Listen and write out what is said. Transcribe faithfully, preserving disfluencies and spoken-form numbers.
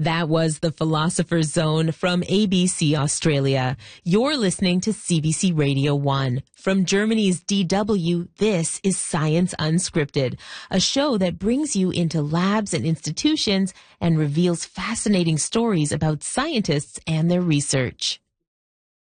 That was The Philosopher's Zone from A B C Australia. You're listening to C B C Radio one. From Germany's D W, this is Science Unscripted, a show that brings you into labs and institutions and reveals fascinating stories about scientists and their research.